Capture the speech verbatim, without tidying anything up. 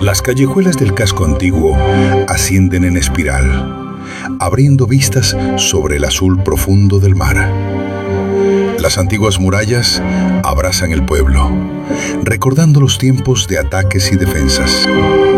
Las callejuelas del casco antiguo ascienden en espiral, abriendo vistas sobre el azul profundo del mar. Las antiguas murallas abrazan el pueblo, recordando los tiempos de ataques y defensas.